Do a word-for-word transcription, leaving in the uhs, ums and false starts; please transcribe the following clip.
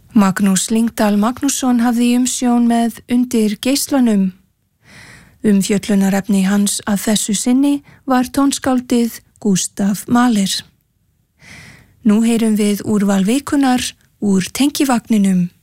Magnús Lyngdal Magnússon hafði umsjón með Undir geislanum. Umfjöllunarefni hans að þessu sinni var tónskáldið Gústav Mahler. Nú heyrum við úrval vikunnar úr Tengivagninum.